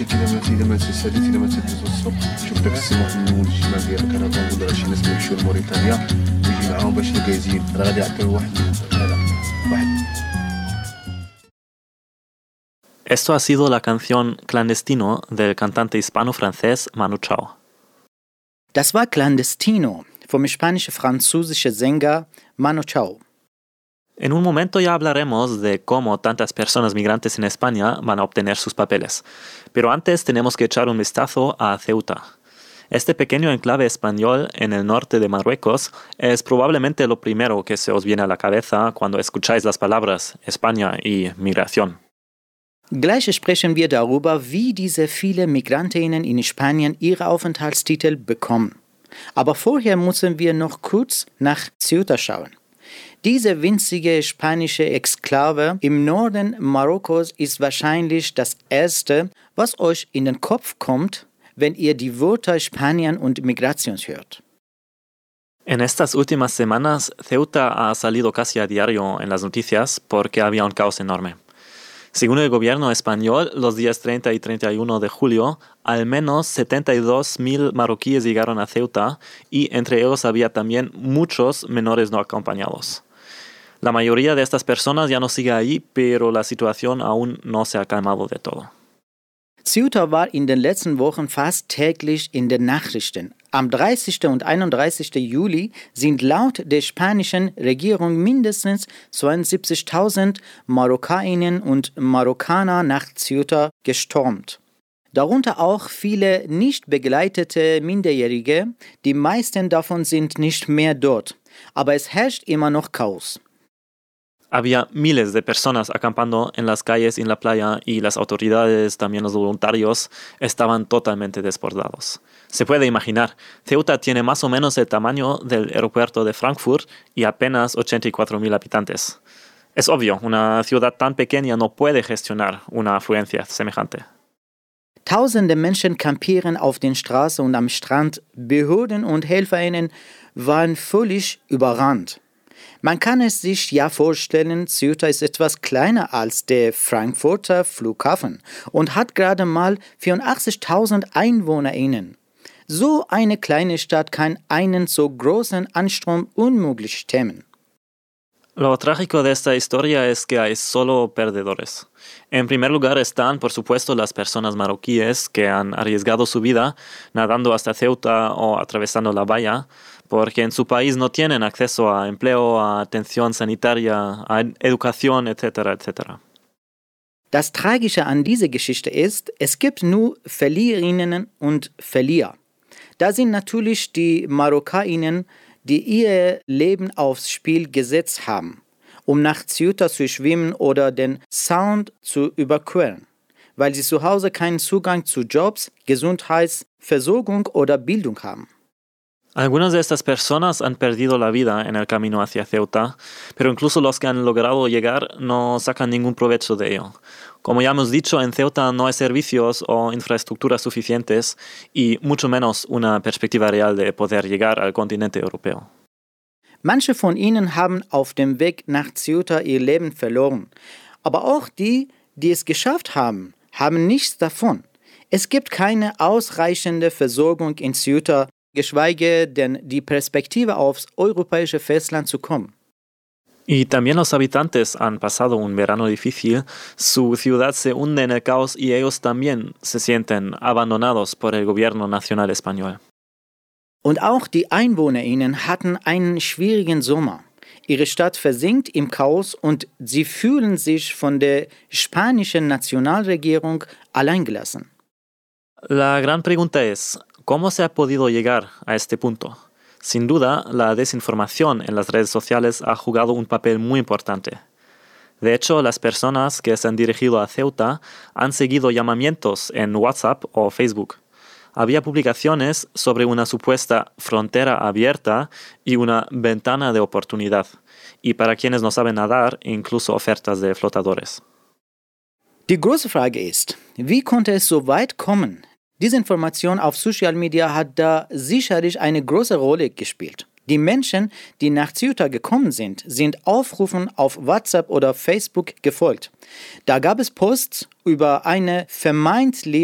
إذا ما تساليت إذا ما تدوز شوف داك السماح من الجمال ديال الكرفان ولا شي ناس يمشيو لموريتانيا ويجي معاهم باش الكايزين راه غادي يعطيو واحد. Esto ha sido la canción Clandestino del cantante hispano-francés Manu Chao. Das war Clandestino vom spanisch-französischen Sänger Manu Chao. En un momento ya hablaremos de cómo tantas personas migrantes en España van a obtener sus papeles, pero antes tenemos que echar un vistazo a Ceuta. Este pequeño enclave español en el norte de Marruecos es probablemente lo primero que se os viene a la cabeza cuando escucháis las palabras España y migración. Gleich sprechen wir darüber, wie diese vielen Migrantinnen in Spanien ihre Aufenthaltstitel bekommen. Aber vorher müssen wir noch kurz nach Ceuta schauen. Diese winzige spanische Exklave im Norden Marokkos ist wahrscheinlich das Erste, was euch in den Kopf kommt, wenn ihr die Wörter Spanien und Migration hört. En estas últimas semanas, Ceuta ha salido casi a diario en las noticias porque había un caos enorme. Según el gobierno español, los días 30 y 31 de julio, al menos 72.000 marroquíes llegaron a Ceuta y entre ellos había también muchos menores no acompañados. La mayoría de estas personas ya no sigue ahí, pero la situación aún no se ha calmado de todo. Ceuta war in den letzten Wochen fast täglich in den Nachrichten. Am 30. und 31. Juli sind laut der spanischen Regierung mindestens 72.000 Marokkaninnen und Marokkaner nach Ceuta gestürmt. Darunter auch viele nicht begleitete Minderjährige. Die meisten davon sind nicht mehr dort. Aber es herrscht immer noch Chaos. Había miles de personas acampando en las calles y en la playa y las autoridades, también los voluntarios, estaban totalmente desbordados. Se puede imaginar, Ceuta tiene más o menos el tamaño del aeropuerto de Frankfurt y apenas 84.000 habitantes. Es obvio, una ciudad tan pequeña no puede gestionar una afluencia semejante. Tausende Menschen kampieren auf den Straßen und am Strand. Behörden und HelferInnen waren völlig überrannt. Man kann es sich ja vorstellen, Ceuta ist etwas kleiner als der Frankfurter Flughafen und hat gerade mal 84.000 EinwohnerInnen. So eine kleine Stadt kann einen so großen Anstrom unmöglich stemmen. Lo trágico de esta historia es que hay solo perdedores. En primer lugar están, por supuesto, las personas marroquíes que han arriesgado su vida nadando hasta Ceuta o atravesando la valla, porque en su país no tienen acceso a empleo, a atención sanitaria, a educación, etcétera, etcétera. Das Tragische an dieser Geschichte ist, es gibt nur Verliererinnen und Verlierer. Da sind natürlich die Marokkaninnen, die ihr Leben aufs Spiel gesetzt haben, um nach Ceuta zu schwimmen oder den Sound zu überqueren, weil sie zu Hause keinen Zugang zu Jobs, Gesundheitsversorgung oder Bildung haben. Algunas de estas personas han perdido la vida en el camino hacia Ceuta, pero incluso los que han logrado llegar no sacan ningún provecho de ello. Como ya hemos dicho, en Ceuta no hay servicios o infraestructuras suficientes y mucho menos una perspectiva real de poder llegar al continente europeo. Manche von ihnen haben auf dem Weg nach Ceuta ihr Leben verloren. Aber auch die, die es geschafft haben, haben nichts davon. Es gibt keine ausreichende Versorgung in Ceuta, geschweige denn die Perspektive aufs europäische Festland zu kommen. Y también los habitantes han pasado un verano difícil, su ciudad se hunde en el caos y ellos también se sienten abandonados por el gobierno nacional español. Und auch die EinwohnerInnen hatten einen schwierigen Sommer. Ihre Stadt versinkt im Chaos und sie fühlen sich von der spanischen Nationalregierung alleingelassen. La gran pregunta es, ¿cómo se ha podido llegar a este punto? Sin duda, la desinformación en las redes sociales ha jugado un papel muy importante. De hecho, las personas que se han dirigido a Ceuta han seguido llamamientos en WhatsApp o Facebook. Había publicaciones sobre una supuesta frontera abierta y una ventana de oportunidad. Y para quienes no saben nadar, incluso ofertas de flotadores. Die große Frage ist, wie konnte es so weit kommen? Diese Information auf Social Media hat da sicherlich eine große Rolle gespielt. Die Menschen, die nach Ceuta gekommen sind, sind Aufrufen auf WhatsApp oder Facebook gefolgt. Da gab es Posts über eine vermeintlich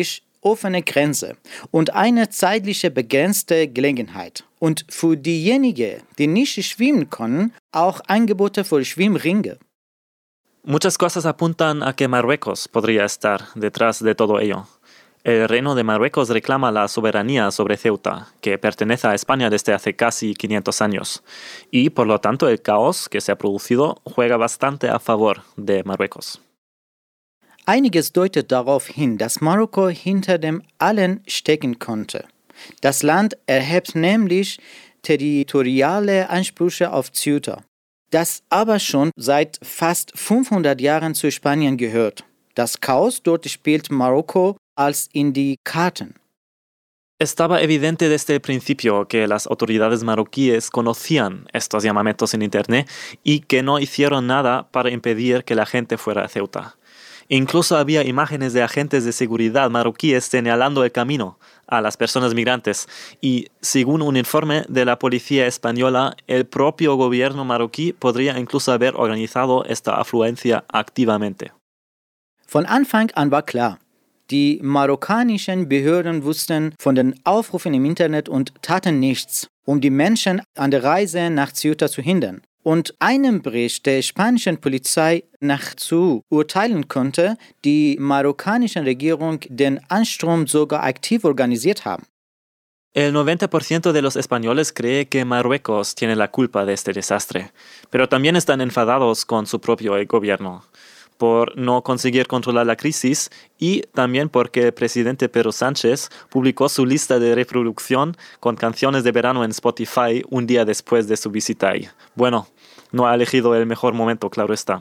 offene Grenze und eine zeitliche begrenzte Gelegenheit. Und für diejenigen, die nicht schwimmen können, auch Angebote für Schwimmringe. Muchas cosas apuntan a que Marruecos podría estar detrás de todo ello. El Reino de Marruecos reclama la soberanía sobre Ceuta, que pertenece a España desde hace casi 500 años, y por lo tanto el caos que se ha producido juega bastante a favor de Marruecos. Einiges deutet darauf hin, dass Marokko hinter dem allen stecken konnte. Das Land erhebt nämlich territoriale Ansprüche auf Ceuta, das aber schon seit fast 500 Jahren zu Spanien gehört. Das Chaos dort spielt Marokko als in die Karten. Estaba evidente desde el principio que las autoridades marroquíes conocían estos llamamientos en Internet y que no hicieron nada para impedir que la gente fuera a Ceuta. Incluso había imágenes de agentes de seguridad marroquíes señalando el camino a las personas migrantes y, según un informe de la policía española, el propio gobierno marroquí podría incluso haber organizado esta afluencia activamente. Von Anfang an war klar, die marokkanischen Behörden wussten von den Aufrufen im Internet und taten nichts, um die Menschen an der Reise nach Ceuta zu hindern. Und einem Bericht der spanischen Polizei nachzu urteilen konnte, die marokkanische Regierung den Anstrom sogar aktiv organisiert haben. El 90% de los españoles cree que Marruecos tiene la culpa de este desastre, pero también están enfadados con su propio gobierno por no conseguir controlar la crisis y también porque el presidente Pedro Sánchez publicó su lista de reproducción con canciones de verano en Spotify un día después de su visita ahí. Bueno, no ha elegido el mejor momento, claro está.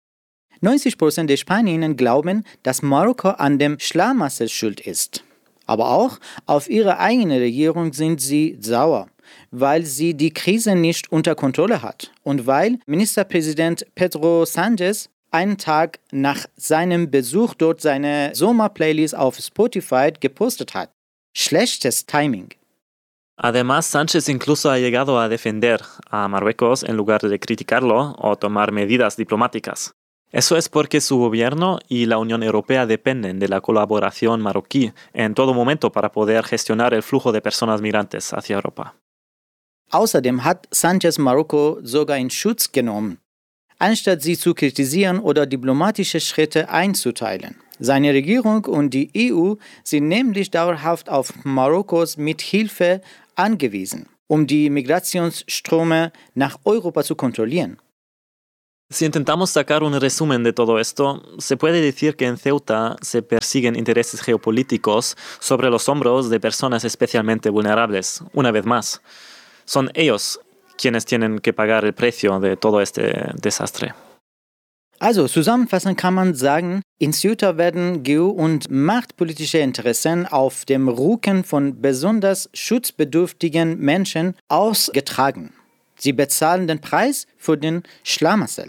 90% der Spanierinnen glauben, dass Marokko an dem Schlamassel schuld ist. Aber auch auf ihre eigene Regierung sind sie sauer, weil sie die Krise nicht unter Kontrolle hat und weil Ministerpräsident Pedro Sánchez einen Tag nach seinem Besuch dort seine Sommerplaylist auf Spotify gepostet hat. Schlechtes Timing. Además, Sánchez incluso ha llegado a defender a Marruecos en lugar de criticarlo o tomar medidas diplomáticas. Eso es porque su gobierno y la Unión Europea dependen de la colaboración marroquí en todo momento para poder gestionar el flujo de personas migrantes hacia Europa. Außerdem hat Sánchez Marokko sogar in Schutz genommen, anstatt sie zu kritisieren oder diplomatische Schritte einzuteilen. Seine Regierung und die EU sind nämlich dauerhaft auf Marokkos Mithilfe angewiesen, um die Migrationsströme nach Europa zu kontrollieren. Si intentamos sacar un resumen de todo esto, se puede decir que en Ceuta se persiguen intereses geopolíticos sobre los hombros de personas especialmente vulnerables, una vez más. Son ellos quienes tienen que pagar el precio de todo este desastre. Also zusammenfassend kann man sagen, in Ceuta werden geo- und machtpolitische Interessen auf dem Rücken von besonders schutzbedürftigen Menschen ausgetragen. Sie bezahlen den Preis für den Schlamassel.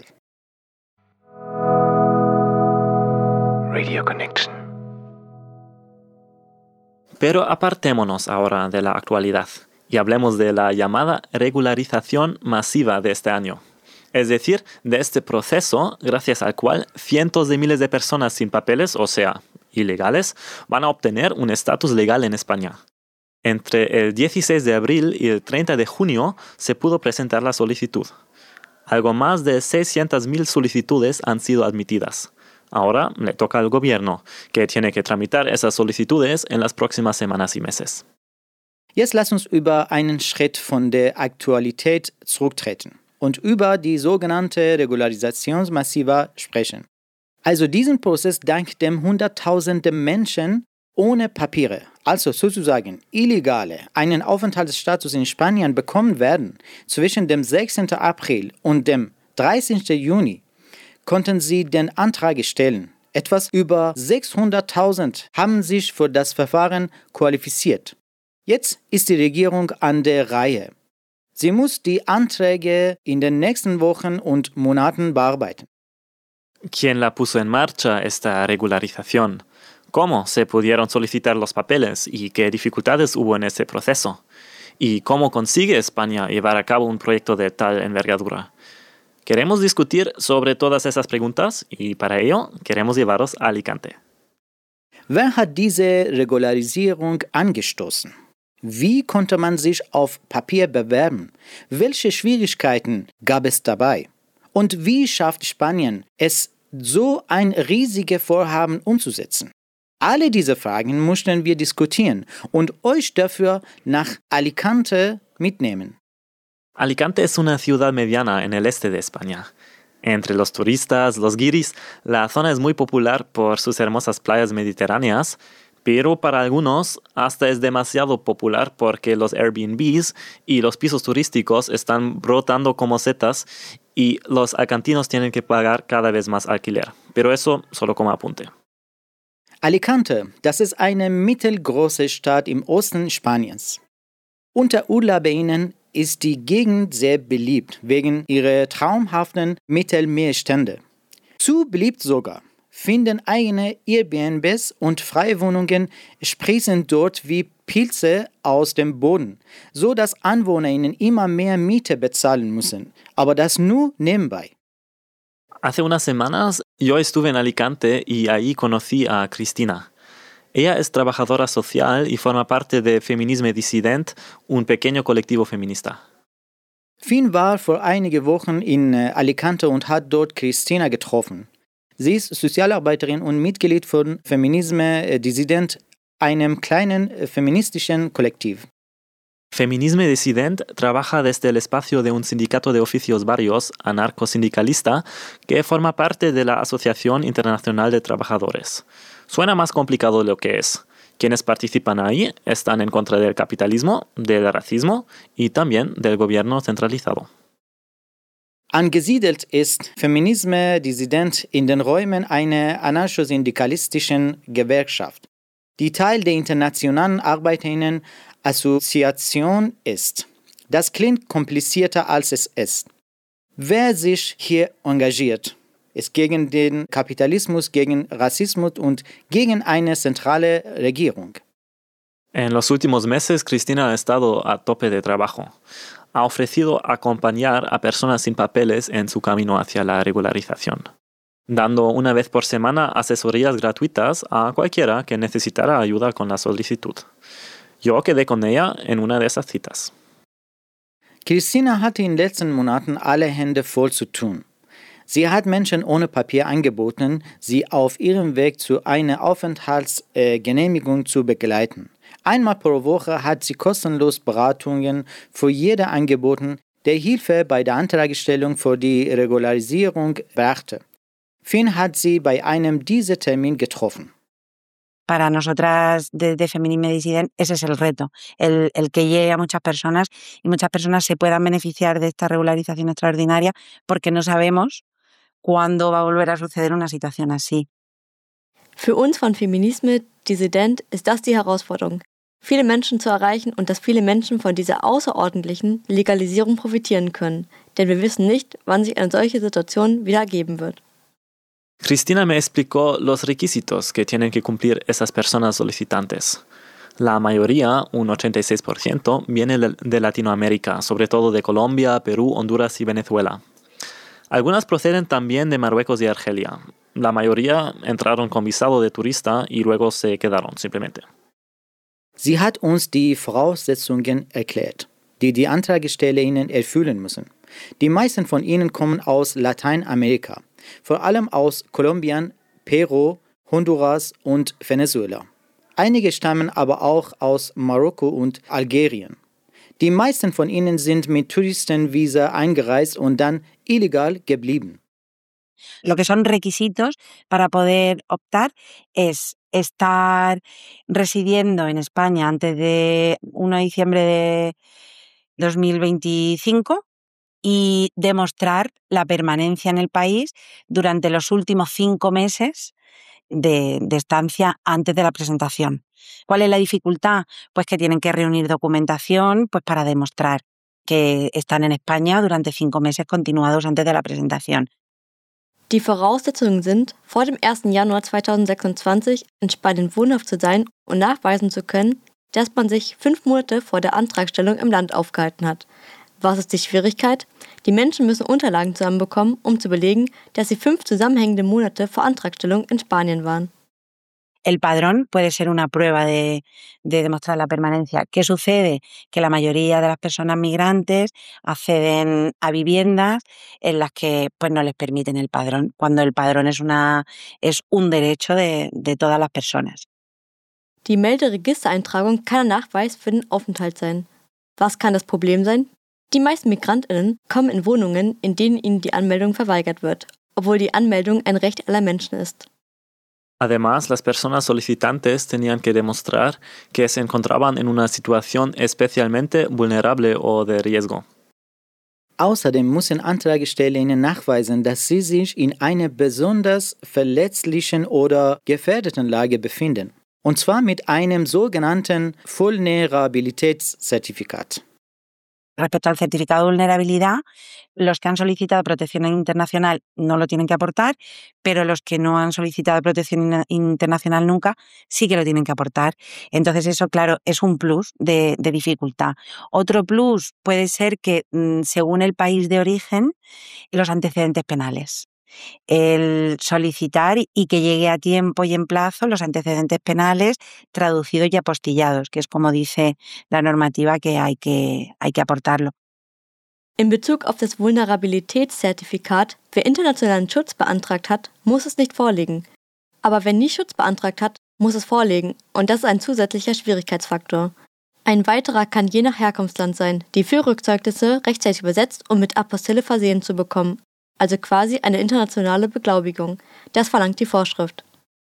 Radio Connection. Pero apartémonos ahora de la actualidad y hablemos de la llamada regularización masiva de este año. Es decir, de este proceso gracias al cual cientos de miles de personas sin papeles, o sea, ilegales, van a obtener un estatus legal en España. Entre el 16 de abril y el 30 de junio se pudo presentar la solicitud. Algo más de 600.000 solicitudes han sido admitidas. Ahora le toca al gobierno, que tiene que tramitar esas solicitudes en las próximas semanas y meses. Jetzt lass uns über einen Schritt von der Aktualität zurücktreten und über die sogenannte Regularisationsmassiva sprechen. Also diesen Prozess, dank dem Hunderttausende Menschen ohne Papiere, also sozusagen Illegale, einen Aufenthaltsstatus in Spanien bekommen werden, zwischen dem 16. April und dem 30. Juni, konnten sie den Antrag stellen. Etwas über 600.000 haben sich für das Verfahren qualifiziert. Jetzt ist die Regierung an der Reihe. Sie muss die Anträge in den nächsten Wochen und Monaten bearbeiten. ¿Quién la puso en marcha esta regularización? ¿Cómo se pudieron solicitar los papeles y qué dificultades hubo en ese proceso? ¿Y cómo consigue España llevar a cabo un proyecto de tal envergadura? Queremos discutir sobre todas esas preguntas y para ello queremos llevaros a Alicante. Wer hat diese Regularisierung angestoßen? Wie konnte man sich auf Papier bewerben? Welche Schwierigkeiten gab es dabei? Und wie schafft Spanien es, so ein riesiges Vorhaben umzusetzen? Alle diese Fragen mussten wir diskutieren und euch dafür nach Alicante mitnehmen. Alicante es una ciudad mediana en el este de España. Entre los turistas, los guiris, la zona es muy popular por sus hermosas playas mediterráneas, pero para algunos hasta es demasiado popular porque los Airbnbs y los pisos turísticos están brotando como setas y los alicantinos tienen que pagar cada vez más alquiler. Pero eso solo como apunte. Alicante, das ist eine mittelgroße Stadt im Osten Spaniens. Unter UrlauberInnen ist die Gegend sehr beliebt wegen ihrer traumhaften Mittelmeerstände. Zu beliebt sogar finden eigene Airbnbs und Freiwohnungen sprießen dort wie Pilze aus dem Boden, so dass AnwohnerInnen immer mehr Miete bezahlen müssen, aber das nur nebenbei. Hace unas semanas yo estuve en Alicante y ahí conocí a Cristina. Ella es trabajadora social y forma parte de Feminisme Dissident, un pequeño colectivo feminista. Finn war vor einigen Wochen in Alicante und hat dort Cristina getroffen. Sie ist Sozialarbeiterin und Mitglied von Feminisme Dissident, einem kleinen feministischen Kollektiv. Feminisme Dissident trabaja desde el espacio de un sindicato de oficios varios anarcosindicalista que forma parte de la Asociación Internacional de Trabajadores. Suena más complicado de lo que es. Quienes participan ahí están en contra del capitalismo, del racismo y también del gobierno centralizado. Angesiedelt ist Feminisme Dissident in den Räumen einer anarchosyndikalistischen Gewerkschaft, die Teil der Internationalen Arbeiterinnen-Assoziation ist. Das klingt komplizierter, als es ist. Wer sich hier engagiert, ist gegen den Kapitalismus, gegen Rassismus und gegen eine zentrale Regierung. En los últimos meses, Cristina ha estado a tope de trabajo. Ha ofrecido acompañar a personas sin papeles en su camino hacia la regularización, dando una vez por semana asesorías gratuitas a cualquiera que necesitara ayuda con la solicitud. Yo quedé con ella en una de esas citas. Cristina hatte in den letzten Monaten alle Hände voll zu tun. Sie hat Menschen ohne Papier angeboten, sie auf ihrem Weg zu einer Aufenthaltsgenehmigung zu begleiten. Einmal pro Woche hat sie kostenlos Beratungen für jeder angeboten, der Hilfe bei der Antragstellung für die Regularisierung brachte. Finn hat sie bei einem dieser Termine getroffen. Para nosotras de Feminisme Dissident ese es el reto, el que llegue a muchas personas y muchas personas se puedan beneficiar de esta regularización extraordinaria porque no sabemos cuándo va a volver a suceder una situación así. Für uns von Feminisme Dissident ist das die Herausforderung, viele Menschen zu erreichen und dass viele Menschen von dieser außerordentlichen Legalisierung profitieren können, denn wir wissen nicht, wann sich eine solche Situation wieder ergeben wird. Cristina me explicó los requisitos que tienen que cumplir esas personas solicitantes. La mayoría, un 86%, viene de Latinoamérica, sobre todo de Colombia, Perú, Honduras y Venezuela. Algunas proceden también de Marruecos y Argelia. La mayoría entraron con visado de turista y luego se quedaron simplemente. Sie hat uns die Voraussetzungen erklärt, die AntragstellerInnen erfüllen müssen. Die meisten von ihnen kommen aus Lateinamerika, vor allem aus Kolumbien, Peru, Honduras und Venezuela. Einige stammen aber auch aus Marokko und Algerien. Die meisten von ihnen sind mit Touristenvisa eingereist und dann illegal geblieben. Lo que son requisitos para poder optar es estar residiendo en España antes de 1 de diciembre de 2025 y demostrar la permanencia en el país durante los últimos 5 meses de estancia antes de la presentación. ¿Cuál es la dificultad? Pues que tienen que reunir documentación pues para demostrar que están en España durante 5 meses continuados antes de la presentación. Die Voraussetzungen sind, vor dem 1. Januar 2026 in Spanien wohnhaft zu sein und nachweisen zu können, dass man sich 5 Monate vor der Antragstellung im Land aufgehalten hat. Was ist die Schwierigkeit? Die Menschen müssen Unterlagen zusammenbekommen, um zu belegen, dass sie 5 zusammenhängende Monate vor Antragstellung in Spanien waren. El padrón puede ser una prueba de demostrar la permanencia. ¿Qué sucede? Que la mayoría de las personas migrantes acceden a viviendas en las que pues, no les permiten el padrón, cuando el padrón es un derecho de todas las personas. Die Melderegistereintragung kann ein Nachweis für den Aufenthalt sein. Was kann das Problem sein? Die meisten MigrantInnen kommen in Wohnungen, in denen ihnen die Anmeldung verweigert wird, obwohl die Anmeldung ein Recht aller Menschen ist. Además, las personas solicitantes tenían que demostrar que se encontraban en una situación especialmente vulnerable o de riesgo. Außerdem müssen Antragstellerinnen nachweisen, dass sie sich in einer besonders verletzlichen oder gefährdeten Lage befinden. Und zwar mit einem sogenannten Vulnerabilitätszertifikat. Respecto al certificado de vulnerabilidad, los que han solicitado protección internacional no lo tienen que aportar, pero los que no han solicitado protección internacional nunca sí que lo tienen que aportar. Entonces eso, claro, es un plus de dificultad. Otro plus puede ser que, según el país de origen, los antecedentes penales. El solicitar y que llegue a tiempo y en plazo los antecedentes penales traducidos y apostillados, que es como dice la normativa que hay que aportarlo. In Bezug auf das Vulnerabilitätszertifikat, wer internationalen Schutz beantragt hat, muss es nicht vorlegen. Aber wer nie Schutz beantragt hat, muss es vorlegen und das ist ein zusätzlicher Schwierigkeitsfaktor. Ein weiterer kann je nach Herkunftsland sein, die Führungszeugnisse rechtzeitig übersetzt und mit Apostille versehen zu bekommen. Also quasi eine internationale Beglaubigung. Das verlangt die Vorschrift.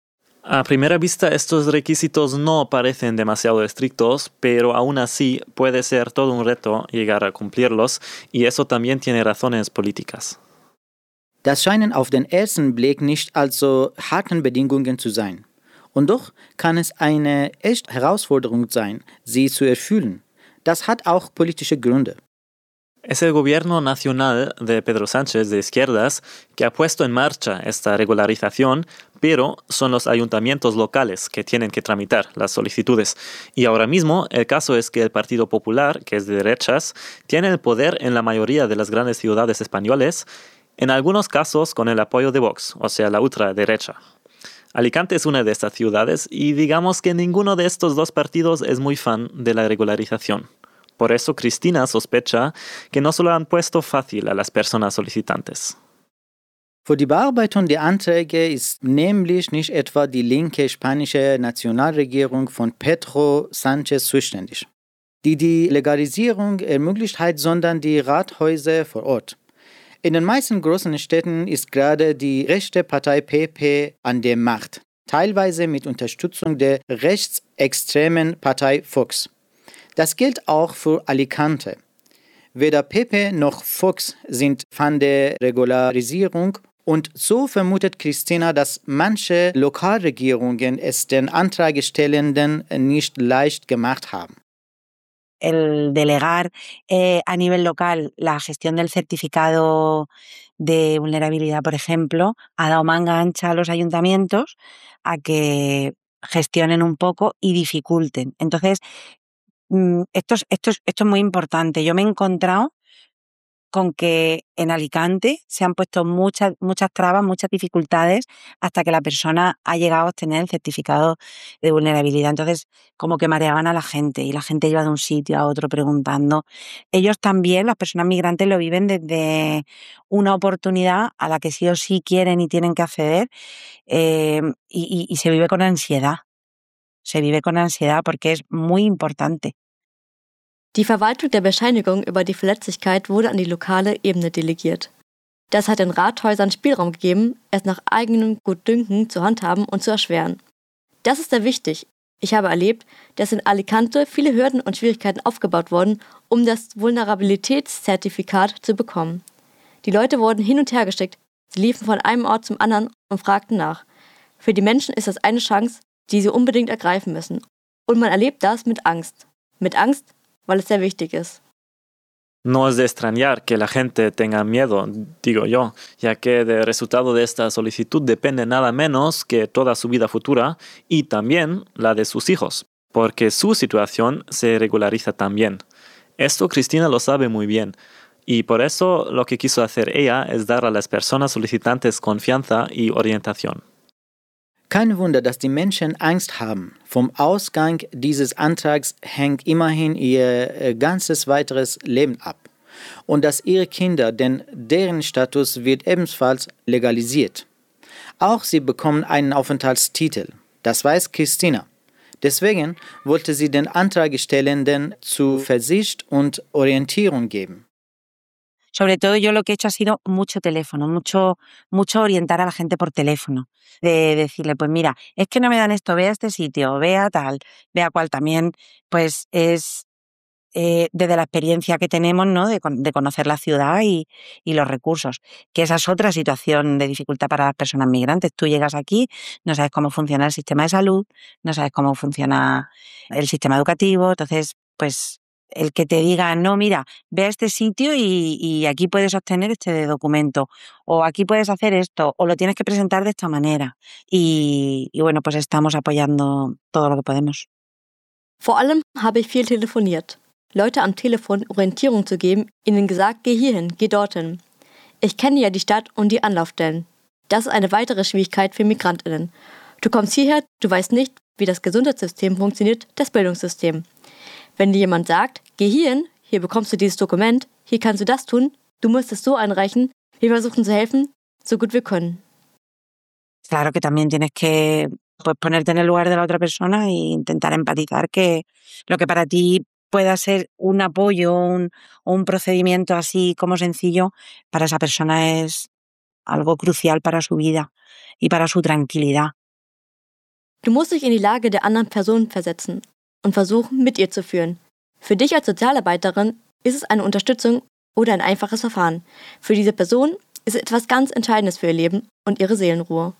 A primera vista, estos requisitos no parecen demasiado estrictos, pero aún así puede ser todo un reto llegar a cumplirlos, y eso también tiene razones políticas. Das scheinen auf den ersten Blick nicht allzu harten Bedingungen zu sein. Und doch kann es eine echte Herausforderung sein, sie zu erfüllen. Das hat auch politische Gründe. Es el gobierno nacional de Pedro Sánchez de izquierdas que ha puesto en marcha esta regularización, pero son los ayuntamientos locales que tienen que tramitar las solicitudes. Y ahora mismo el caso es que el Partido Popular, que es de derechas, tiene el poder en la mayoría de las grandes ciudades españolas, en algunos casos con el apoyo de Vox, o sea, la ultraderecha. Alicante es una de estas ciudades y digamos que ninguno de estos dos partidos es muy fan de la regularización. Por eso Cristina sospecha que no se lo han puesto fácil a las personas solicitantes. Für die Bearbeitung der Anträge ist nämlich nicht etwa die linke spanische Nationalregierung von Pedro Sánchez zuständig, die Legalisierung ermöglicht hat, sondern die Rathäuser vor Ort. In den meisten großen Städten ist gerade die rechte Partei PP an der Macht, teilweise mit Unterstützung der rechtsextremen Partei Vox. Das gilt auch für Alicante. Weder PP noch Vox sind Fan der Regularisierung und so vermutet Cristina, dass manche Lokalregierungen es den Antragstellenden nicht leicht gemacht haben. El delegar a nivel local la gestión del certificado de vulnerabilidad, por ejemplo, ha dado manga ancha a los ayuntamientos a que gestionen un poco y dificulten. Entonces, esto es muy importante. Yo me he encontrado con que en Alicante se han puesto muchas trabas, muchas dificultades hasta que la persona ha llegado a obtener el certificado de vulnerabilidad. Entonces, como que mareaban a la gente y la gente iba de un sitio a otro preguntando. Ellos también, las personas migrantes, lo viven desde una oportunidad a la que sí o sí quieren y tienen que acceder y se vive con ansiedad. Se vive con ansiedad porque es muy importante. Die Verwaltung der Bescheinigung über die Verletzlichkeit wurde an die lokale Ebene delegiert. Das hat den Rathäusern Spielraum gegeben, es nach eigenem Gutdünken zu handhaben und zu erschweren. Das ist sehr wichtig. Ich habe erlebt, dass in Alicante viele Hürden und Schwierigkeiten aufgebaut wurden, um das Vulnerabilitätszertifikat zu bekommen. Die Leute wurden hin und her geschickt, sie liefen von einem Ort zum anderen und fragten nach. Für die Menschen ist das eine Chance, die sie unbedingt ergreifen müssen. Und man erlebt das mit Angst. Mit Angst, weil es sehr wichtig ist. No es de extrañar que la gente tenga miedo, digo yo, ya que del resultado de esta solicitud depende nada menos que toda su vida futura y también la de sus hijos, porque su situación se regulariza también. Esto Cristina lo sabe muy bien, y por eso lo que quiso hacer ella es dar a las personas solicitantes confianza y orientación. Kein Wunder, dass die Menschen Angst haben. Vom Ausgang dieses Antrags hängt immerhin ihr ganzes weiteres Leben ab. Und dass ihre Kinder, denn deren Status wird ebenfalls legalisiert. Auch sie bekommen einen Aufenthaltstitel. Das weiß Christina. Deswegen wollte sie den Antragstellenden Zuversicht und Orientierung geben. Sobre todo yo lo que he hecho ha sido mucho teléfono, mucho orientar a la gente por teléfono, de decirle, pues mira, es que no me dan esto, ve a este sitio, ve a tal, ve a cual. También pues es desde la experiencia que tenemos, ¿no? de conocer la ciudad y los recursos, que esa es otra situación de dificultad para las personas migrantes. Tú llegas aquí, no sabes cómo funciona el sistema de salud, no sabes cómo funciona el sistema educativo, entonces pues el que te diga, no, mira, ve a este sitio y aquí puedes obtener este documento, o aquí puedes hacer esto, o lo tienes que presentar de esta manera. Y bueno, pues estamos apoyando todo lo que podemos. Vor allem habe ich viel telefoniert. Leute am Telefon Orientierung zu geben, ihnen gesagt, geh hierhin, geh dorthin. Ich kenne ja die Stadt und die Anlaufstellen. Das ist eine weitere Schwierigkeit für MigrantInnen. Du kommst hierher, du weißt nicht, wie das Gesundheitssystem funktioniert, das Bildungssystem. Wenn dir jemand sagt, geh hierhin, hier bekommst du dieses Dokument, hier kannst du das tun, du musst es so einreichen, wir versuchen zu helfen, so gut wir können. Claro que también tienes que pues, ponerte en el lugar de la otra persona e intentar empatizar que lo que para ti pueda ser un apoyo o un procedimiento así como sencillo, para esa persona es algo crucial para su vida y para su tranquilidad. Du musst dich in die Lage der anderen Person versetzen und versuchen, mit ihr zu führen. Für dich als Sozialarbeiterin ist es eine Unterstützung oder ein einfaches Verfahren. Für diese Person ist es etwas ganz Entscheidendes für ihr Leben und ihre Seelenruhe.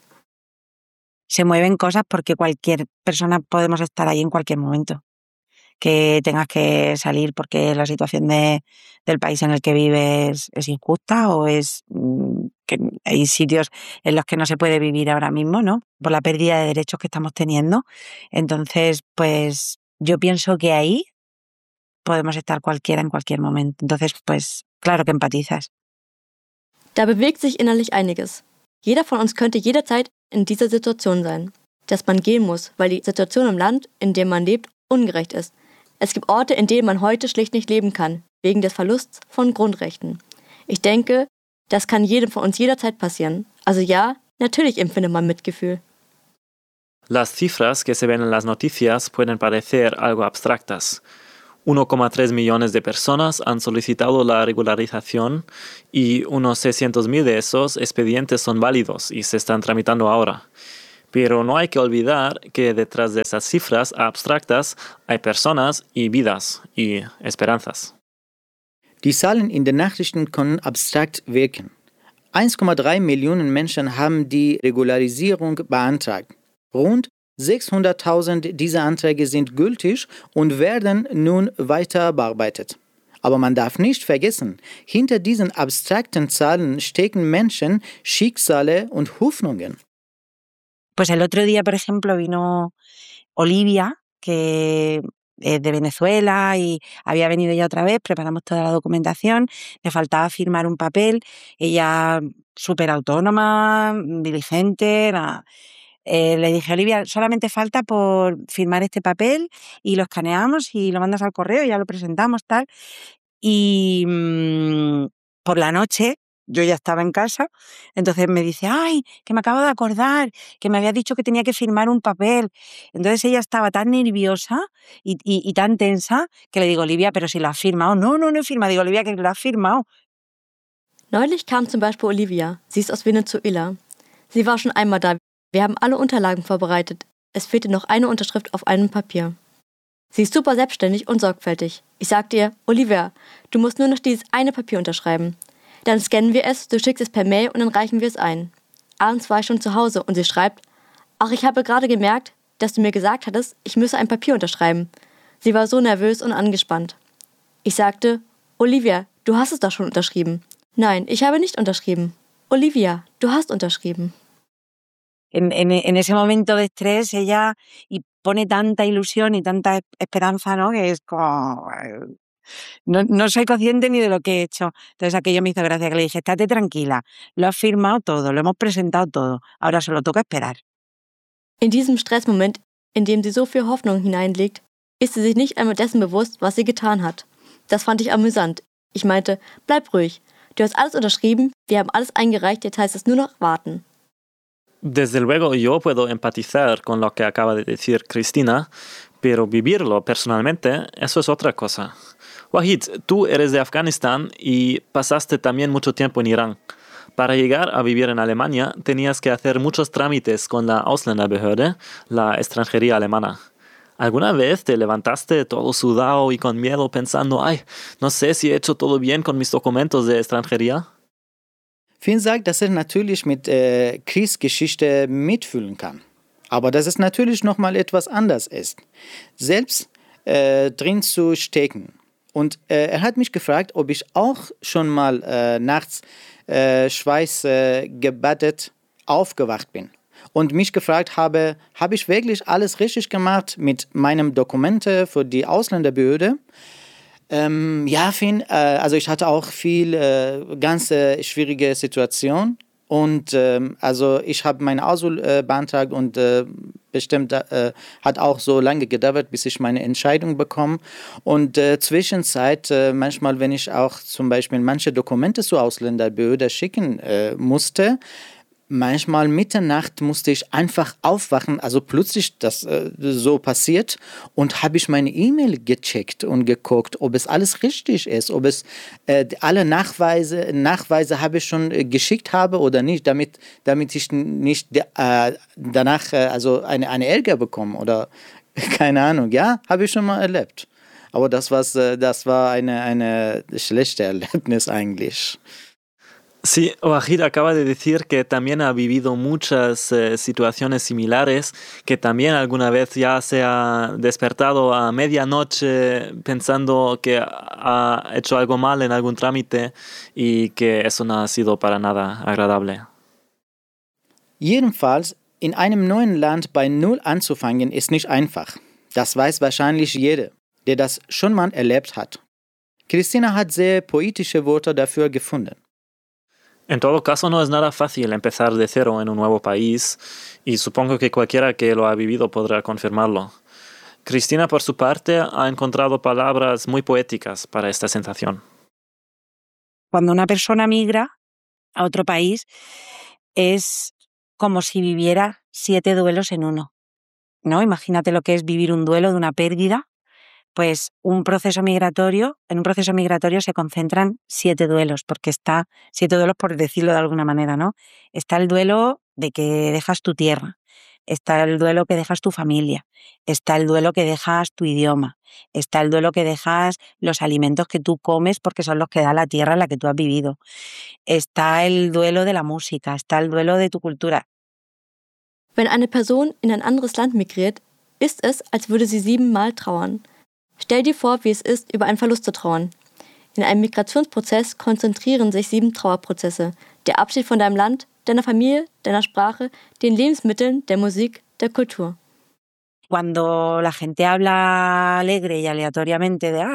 Se mueven cosas porque cualquier persona podemos estar ahí en cualquier momento. Que tengas que salir porque la situación del país en el que vives es injusta o es que hay sitios en los que no se puede vivir ahora mismo, ¿no? Por la pérdida de derechos que estamos teniendo. Entonces, pues yo pienso que ahí podemos estar cualquiera en cualquier momento. Entonces, pues claro que empatizas. Da bewegt sich innerlich einiges. Jeder von uns könnte jederzeit in dieser Situation sein. Dass man gehen muss, weil die Situation im Land, in dem man lebt, ungerecht ist. Es gibt Orte, in denen man heute schlicht nicht leben kann, wegen des Verlusts von Grundrechten. Ich denke, das kann jedem von uns jederzeit passieren. Also ja, natürlich empfindet man Mitgefühl. Las cifras que se ven en las noticias pueden parecer algo abstractas. 1,3 millones de personas han solicitado la regularización y unos 600.000 de esos expedientes son válidos y se están tramitando ahora. Pero no hay que olvidar que detrás de esas cifras abstractas hay personas y vidas y esperanzas. Die Zahlen in den Nachrichten können abstrakt wirken. 1,3 Millionen Menschen haben die Regularisierung beantragt. Rund 600.000 dieser Anträge sind gültig und werden nun weiter bearbeitet. Aber man darf nicht vergessen, hinter diesen abstrakten Zahlen stecken Menschen, Schicksale und Hoffnungen. Pues el otro día, por ejemplo, vino Olivia, que es de Venezuela y había venido ya otra vez, preparamos toda la documentación, le faltaba firmar un papel, ella súper autónoma, diligente, le dije, Olivia, solamente falta por firmar este papel y lo escaneamos y lo mandas al correo y ya lo presentamos, tal. Y por la noche yo ya estaba en casa, entonces me dice, ay, que me acabo de acordar, que me había dicho que tenía que firmar un papel. Entonces ella estaba tan nerviosa y tan tensa que le digo, Olivia, pero si lo has firmado. No he firmado. Digo, Olivia, que lo has firmado. Neulich kam zum Beispiel Olivia. Sie ist aus Venezuela. Sie war schon einmal da. Wir haben alle Unterlagen vorbereitet. Es fehlte noch eine Unterschrift auf einem Papier. Sie ist super selbstständig und sorgfältig. Ich sagte ihr, Olivia, du musst nur noch dieses eine Papier unterschreiben. Dann scannen wir es, du schickst es per Mail und dann reichen wir es ein. Abends war ich schon zu Hause und sie schreibt, ach, ich habe gerade gemerkt, dass du mir gesagt hattest, ich müsse ein Papier unterschreiben. Sie war so nervös und angespannt. Ich sagte, Olivia, du hast es doch schon unterschrieben. Nein, ich habe nicht unterschrieben. Olivia, du hast unterschrieben. En ese momento de estrés ella y pone tanta ilusión y tanta esperanza, ¿no? Que es como... No soy consciente ni de lo que he hecho. Entonces aquello me hizo gracia, que le dije, estate tranquila, lo has firmado todo, lo hemos presentado todo, ahora solo toca esperar. In diesem Stressmoment, in dem sie so viel Hoffnung hineinlegt, ist sie sich nicht einmal dessen bewusst, was sie getan hat. Das fand ich amüsant. Ich meinte, bleib ruhig. Du hast alles unterschrieben, wir haben alles eingereicht, jetzt heißt es nur noch warten. Desde luego yo puedo empatizar con lo que acaba de decir Cristina, pero vivirlo personalmente, eso es otra cosa. Wahid, tú eres de Afganistán y pasaste también mucho tiempo en Irán. Para llegar a vivir en Alemania tenías que hacer muchos trámites con la Ausländerbehörde, la extranjería alemana. ¿Alguna vez te levantaste todo sudado y con miedo pensando, ay, no sé si he hecho todo bien con mis documentos de extranjería? Finn sagt, dass er natürlich mit Kriegsgeschichte mitfühlen kann. Aber dass es natürlich nochmal etwas anders ist, selbst drin zu stecken. Und er hat mich gefragt, ob ich auch schon mal nachts schweißgebadet aufgewacht bin. Und mich gefragt habe ich wirklich alles richtig gemacht mit meinem Dokumente für die Ausländerbehörde? Ja, Finn, also ich hatte auch ganz schwierige Situationen. Und also ich habe meine Asyl beantragt und bestimmt hat auch so lange gedauert, bis ich meine Entscheidung bekomme. Und Zwischenzeit, manchmal, wenn ich auch zum Beispiel manche Dokumente zur Ausländerbehörde schicken musste, manchmal Mitternacht musste ich einfach aufwachen, also plötzlich das so passiert und habe ich meine E-Mail gecheckt und geguckt, ob es alles richtig ist, ob es alle Nachweise habe ich schon geschickt habe oder nicht, damit ich nicht danach also eine Ärger bekomme oder keine Ahnung, ja, habe ich schon mal erlebt. Aber das war eine schlechte Erlebnis eigentlich. Sí, Wahid acaba de decir que también ha vivido muchas situaciones similares, que también alguna vez ya se ha despertado a medianoche pensando que ha hecho algo mal en algún trámite y que eso no ha sido para nada agradable. Jedenfalls, in einem neuen Land bei Null anzufangen, ist nicht einfach. Das weiß wahrscheinlich jeder, der das schon mal erlebt hat. Cristina hat sehr poetische Worte dafür gefunden. En todo caso, no es nada fácil empezar de cero en un nuevo país y supongo que cualquiera que lo ha vivido podrá confirmarlo. Cristina, por su parte, ha encontrado palabras muy poéticas para esta sensación. Cuando una persona migra a otro país es como si viviera 7 duelos en uno, ¿no? Imagínate lo que es vivir un duelo de una pérdida. Pues en un proceso migratorio se concentran 7 duelos, porque está 7 duelos por decirlo de alguna manera, ¿no? Está el duelo de que dejas tu tierra, está el duelo que dejas tu familia, está el duelo que dejas tu idioma, está el duelo que dejas los alimentos que tú comes porque son los que da la tierra en la que tú has vivido, está el duelo de la música, está el duelo de tu cultura. Wenn eine Person in ein anderes Land migriert, ist es, als würde sie 7-mal trauern. Stell dir vor, wie es ist, über einen Verlust zu trauern. In einem Migrationsprozess konzentrieren sich 7 Trauerprozesse. Der Abschied von deinem Land, deiner Familie, deiner Sprache, den Lebensmitteln, der Musik, der Kultur. Cuando la gente habla alegre y aleatoriamente de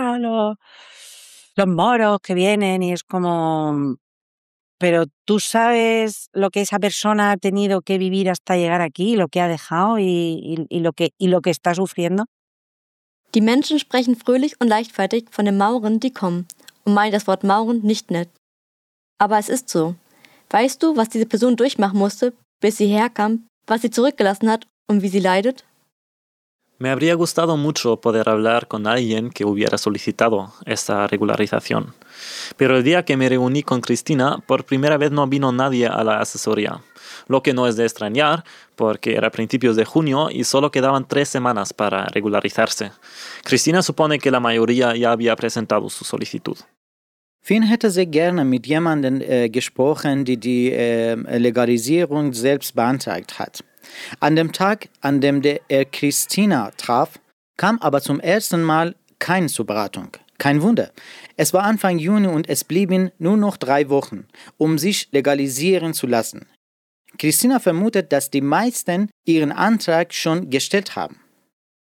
los moros que vienen y es como... Pero tú sabes lo que esa persona ha tenido que vivir hasta llegar aquí, lo que ha dejado y lo que está sufriendo. Die Menschen sprechen fröhlich und leichtfertig von den Mauren, die kommen, und meinen das Wort Mauren nicht nett. Aber es ist so. Weißt du, was diese Person durchmachen musste, bis sie herkam, was sie zurückgelassen hat und wie sie leidet? Me habría gustado mucho poder hablar con alguien que hubiera solicitado esta regularización. Pero el día que me reuní con Cristina, por primera vez no vino nadie a la asesoría. Lo que no es de extrañar, porque era principios de junio y solo quedaban 3 semanas para regularizarse. Cristina supone que la mayoría ya había presentado su solicitud. Finn hätte sehr gerne mit jemandem gesprochen, die Legalisierung selbst beantragt hat. An dem Tag, an dem er Cristina traf, kam aber zum ersten Mal keine zur Beratung. Kein Wunder. Es war Anfang Juni und es blieben nur noch 3 Wochen, um sich legalisieren zu lassen. Cristina vermutet, dass die meisten ihren Antrag schon gestellt haben.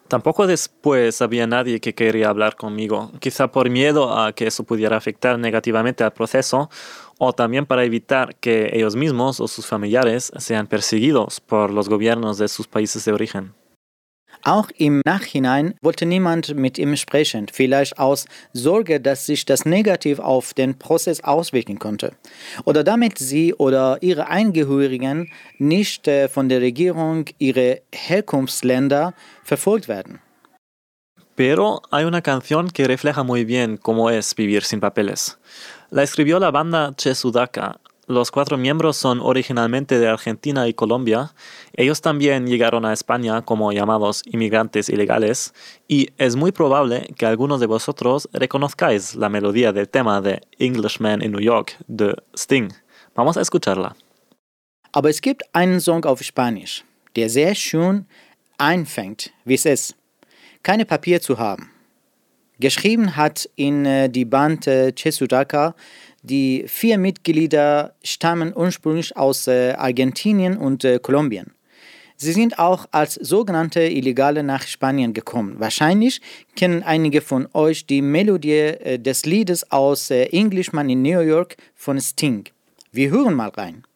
Tampoco después había nadie que quería hablar conmigo, quizá por miedo a que eso pudiera afectar negativamente al proceso o también para evitar que ellos mismos o sus familiares sean perseguidos por los gobiernos de sus países de origen. Auch im Nachhinein wollte niemand mit ihm sprechen, vielleicht aus Sorge, dass sich das negativ auf den Prozess auswirken konnte. Oder damit sie oder ihre Angehörigen nicht von der Regierung ihrer Herkunftsländer verfolgt werden. Pero hay una canción que refleja muy bien cómo es vivir sin papeles. La escribió la banda Che Sudaca. Los 4 miembros son originalmente de Argentina y Colombia. Ellos también llegaron a España como llamados inmigrantes ilegales y es muy probable que algunos de vosotros reconozcáis la melodía del tema de Englishman in New York de Sting. Vamos a escucharla. Aber es gibt einen Song auf Spanisch, der sehr schön einfängt, wie es ist, keine Papier zu haben. Geschrieben hat ihn die Band Che Sudaca. Die 4 Mitglieder stammen ursprünglich aus Argentinien und Kolumbien. Sie sind auch als sogenannte Illegale nach Spanien gekommen. Wahrscheinlich kennen einige von euch die Melodie des Liedes aus Englishman in New York von Sting. Wir hören mal rein.